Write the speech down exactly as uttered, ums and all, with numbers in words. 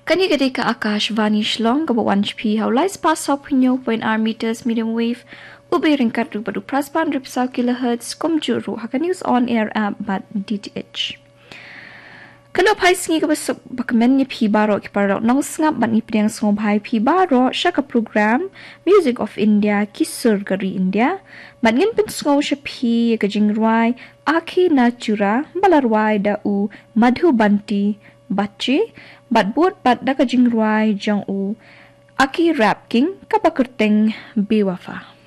Kani gade ka Akashvani Shlong ka one H P haulai spas opinyo point r meters medium wave ube ringkat ru padu praspan ripsa kilohertz komjuru haka news on air app bat D T H. Kalau pai singi ka besok bakmen ni pi baro ki parok nong sngap bat ni pidang song pai pi baro syaka program Music of India kisur gari India bat ngin pen sngau sya pi ka jingruai akhi natura balarwai da u madhu banti bachi bat buat bat da ka jingruai jang u aki rap king ka bakerteng bewafa.